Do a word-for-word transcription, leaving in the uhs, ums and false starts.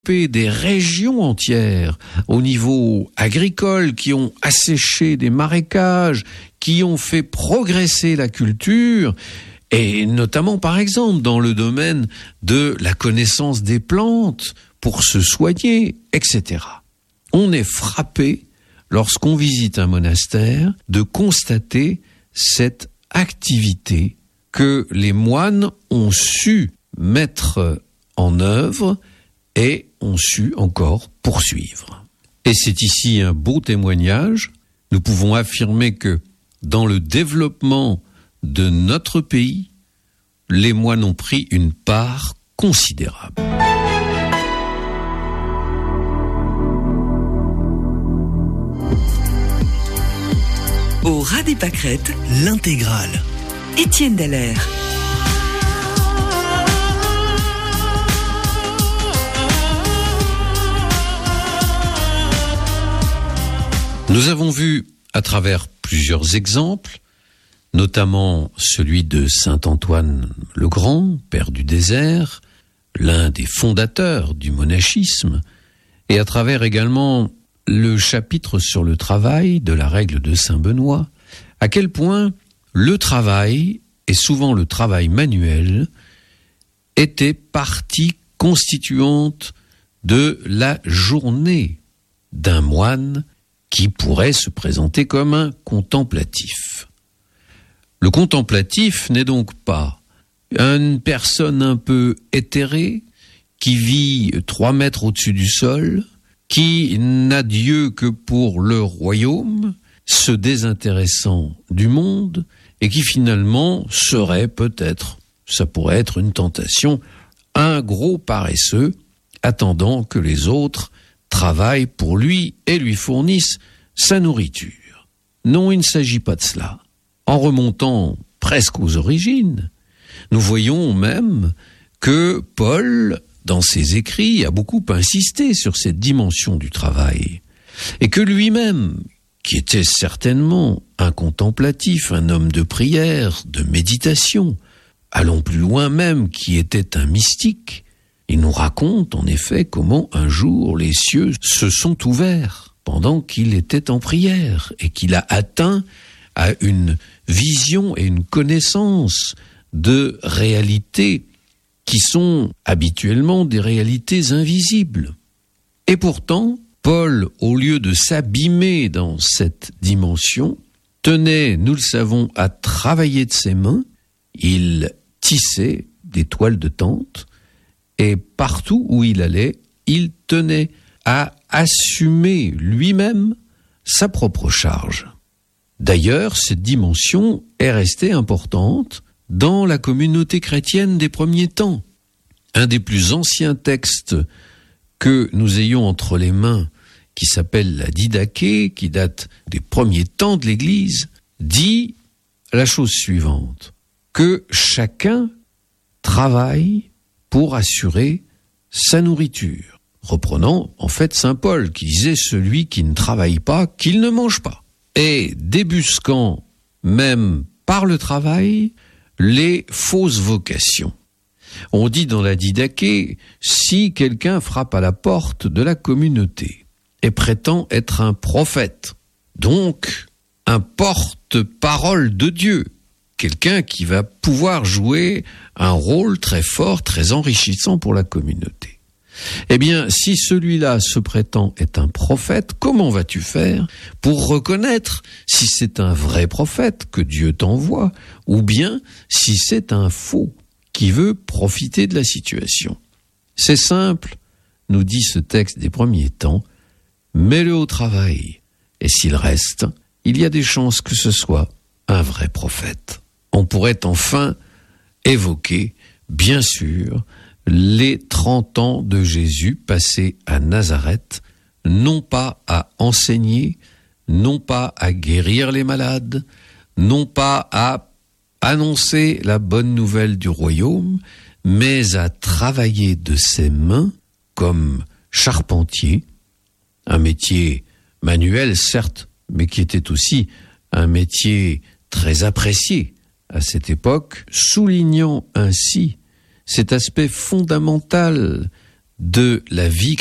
des régions entières au niveau agricole, qui ont asséché des marécages, qui ont fait progresser la culture, et notamment par exemple dans le domaine de la connaissance des plantes pour se soigner, et cetera. On est frappé, lorsqu'on visite un monastère, de constater cette activité que les moines ont su mettre en œuvre et ont su encore poursuivre. Et c'est ici un beau témoignage. Nous pouvons affirmer que dans le développement de notre pays, les moines ont pris une part considérable. Au ras des pâquerettes, l'intégrale. Étienne Dallaire. Nous avons vu à travers plusieurs exemples, notamment celui de saint Antoine le Grand, père du désert, l'un des fondateurs du monachisme, et à travers également le chapitre sur le travail de la règle de saint Benoît, à quel point le travail, et souvent le travail manuel, était partie constituante de la journée d'un moine qui pourrait se présenter comme un contemplatif. Le contemplatif n'est donc pas une personne un peu éthérée, qui vit trois mètres au-dessus du sol, qui n'a Dieu que pour le royaume, se désintéressant du monde, et qui finalement serait peut-être, ça pourrait être une tentation, un gros paresseux, attendant que les autres travaillent pour lui et lui fournissent sa nourriture. Non, il ne s'agit pas de cela. En remontant presque aux origines, nous voyons même que Paul, dans ses écrits, a beaucoup insisté sur cette dimension du travail, et que lui-même, qui était certainement un contemplatif, un homme de prière, de méditation, allons plus loin même, qui était un mystique, il nous raconte en effet comment un jour les cieux se sont ouverts pendant qu'il était en prière et qu'il a atteint à une vision et une connaissance de réalités qui sont habituellement des réalités invisibles. Et pourtant, Paul, au lieu de s'abîmer dans cette dimension, tenait, nous le savons, à travailler de ses mains. Il tissait des toiles de tente, et partout où il allait, il tenait à assumer lui-même sa propre charge. D'ailleurs, cette dimension est restée importante dans la communauté chrétienne des premiers temps. Un des plus anciens textes que nous ayons entre les mains, qui s'appelle la Didaché, qui date des premiers temps de l'Église, dit la chose suivante, que chacun travaille pour assurer sa nourriture. Reprenant en fait saint Paul, qui disait « celui qui ne travaille pas, qu'il ne mange pas ». Et débusquant même par le travail les fausses vocations. On dit dans la Didaché, si quelqu'un frappe à la porte de la communauté et prétend être un prophète, donc un porte-parole de Dieu, quelqu'un qui va pouvoir jouer un rôle très fort, très enrichissant pour la communauté. Eh bien, si celui-là se prétend être un prophète, comment vas-tu faire pour reconnaître si c'est un vrai prophète que Dieu t'envoie, ou bien si c'est un faux qui veut profiter de la situation? C'est simple, nous dit ce texte des premiers temps, mets-le au travail, et s'il reste, il y a des chances que ce soit un vrai prophète. On pourrait enfin évoquer, bien sûr, les trente ans de Jésus passés à Nazareth, non pas à enseigner, non pas à guérir les malades, non pas à annoncer la bonne nouvelle du royaume, mais à travailler de ses mains comme charpentier, un métier manuel certes, mais qui était aussi un métier très apprécié à cette époque, soulignant ainsi cet aspect fondamental de la vie